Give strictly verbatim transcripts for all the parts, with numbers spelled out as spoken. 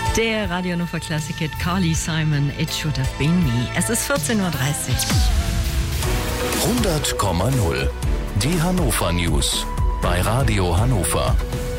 Der Radio Hannover Classic-Hit Carly Simon, It Should Have Been Me. Es ist vierzehn Uhr dreißig. hundert Komma null. Die Hannover News bei Radio Hannover.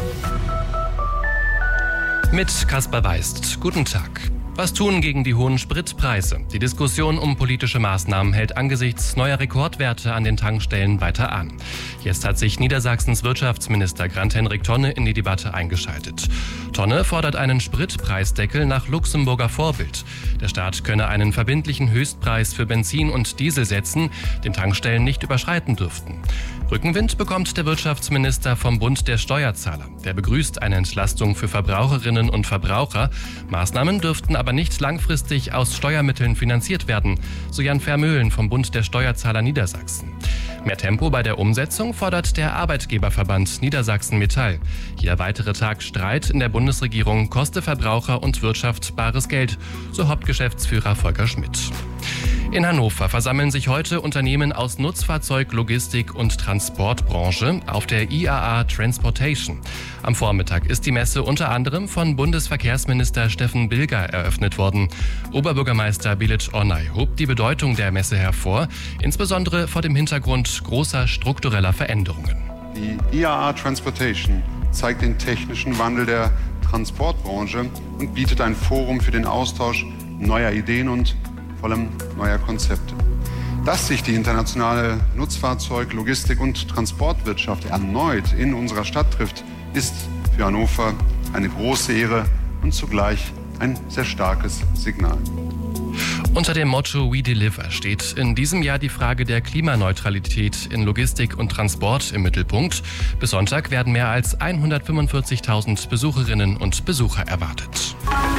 Mit Kaspar Weist. Guten Tag. Was tun gegen die hohen Spritpreise? Die Diskussion um politische Maßnahmen hält angesichts neuer Rekordwerte an den Tankstellen weiter an. Jetzt hat sich Niedersachsens Wirtschaftsminister Grant-Henrik Tonne in die Debatte eingeschaltet. Tonne fordert einen Spritpreisdeckel nach Luxemburger Vorbild. Der Staat könne einen verbindlichen Höchstpreis für Benzin und Diesel setzen, den Tankstellen nicht überschreiten dürften. Rückenwind bekommt der Wirtschaftsminister vom Bund der Steuerzahler. Der begrüßt eine Entlastung für Verbraucherinnen und Verbraucher. Maßnahmen dürften aber nicht langfristig aus Steuermitteln finanziert werden, so Jan Vermöhlen vom Bund der Steuerzahler Niedersachsen. Mehr Tempo bei der Umsetzung fordert der Arbeitgeberverband Niedersachsen Metall. Jeder weitere Tag Streit in der Bundesregierung koste Verbraucher und Wirtschaft bares Geld, so Hauptgeschäftsführer Volker Schmidt. In Hannover versammeln sich heute Unternehmen aus Nutzfahrzeug-, Logistik- und Transportbranche auf der I A A Transportation. Am Vormittag ist die Messe unter anderem von Bundesverkehrsminister Steffen Bilger eröffnet worden. Oberbürgermeister Bilit Ornay hob die Bedeutung der Messe hervor, insbesondere vor dem Hintergrund großer struktureller Veränderungen. Die I A A Transportation zeigt den technischen Wandel der Transportbranche und bietet ein Forum für den Austausch neuer Ideen und vor allem neuer Konzepte. Dass sich die internationale Nutzfahrzeug-, Logistik- und Transportwirtschaft erneut in unserer Stadt trifft, ist für Hannover eine große Ehre und zugleich ein sehr starkes Signal. Unter dem Motto We Deliver steht in diesem Jahr die Frage der Klimaneutralität in Logistik und Transport im Mittelpunkt. Bis Sonntag werden mehr als hundertfünfundvierzigtausend Besucherinnen und Besucher erwartet.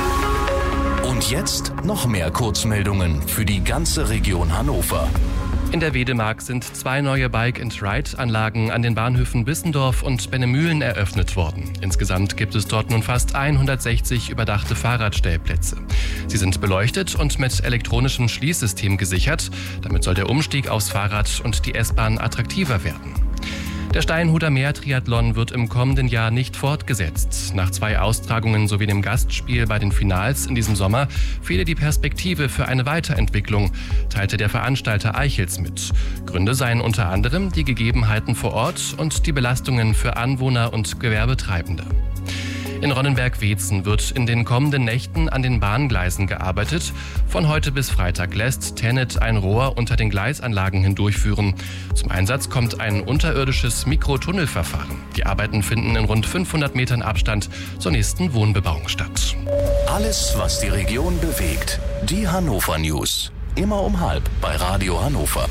Und jetzt noch mehr Kurzmeldungen für die ganze Region Hannover. In der Wedemark sind zwei neue Bike-and-Ride-Anlagen an den Bahnhöfen Bissendorf und Bennemühlen eröffnet worden. Insgesamt gibt es dort nun fast hundertsechzig überdachte Fahrradstellplätze. Sie sind beleuchtet und mit elektronischem Schließsystem gesichert. Damit soll der Umstieg aufs Fahrrad und die S-Bahn attraktiver werden. Der Steinhuder Meer-Triathlon wird im kommenden Jahr nicht fortgesetzt. Nach zwei Austragungen sowie dem Gastspiel bei den Finals in diesem Sommer fehle die Perspektive für eine Weiterentwicklung, teilte der Veranstalter Eichels mit. Gründe seien unter anderem die Gegebenheiten vor Ort und die Belastungen für Anwohner und Gewerbetreibende. In Ronnenberg-Weetzen wird in den kommenden Nächten an den Bahngleisen gearbeitet. Von heute bis Freitag lässt TenneT ein Rohr unter den Gleisanlagen hindurchführen. Zum Einsatz kommt ein unterirdisches Mikrotunnelverfahren. Die Arbeiten finden in rund fünfhundert Metern Abstand zur nächsten Wohnbebauung statt. Alles, was die Region bewegt. Die Hannover News. Immer um halb bei Radio Hannover.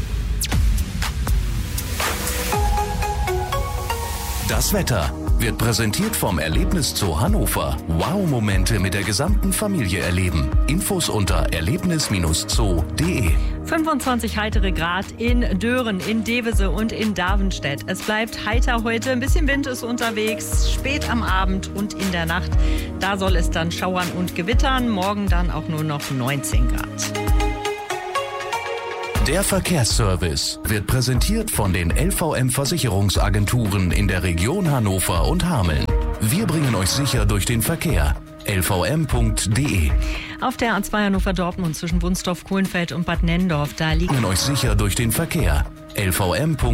Das Wetter wird präsentiert vom Erlebniszoo Hannover. Wow-Momente mit der gesamten Familie erleben. Infos unter erlebnis zoo punkt de. fünfundzwanzig heitere Grad in Dören, in Devese und in Davenstedt. Es bleibt heiter heute, ein bisschen Wind ist unterwegs, spät am Abend und in der Nacht. Da soll es dann schauern und gewittern, morgen dann auch nur noch neunzehn Grad. Der Verkehrsservice wird präsentiert von den L V M-Versicherungsagenturen in der Region Hannover und Hameln. Wir bringen euch sicher durch den Verkehr. L V M punkt de. Auf der A zwei Hannover-Dortmund zwischen Wunstorf, Kohlenfeld und Bad Nennendorf, da liegt... Wir bringen euch sicher durch den Verkehr. L V M.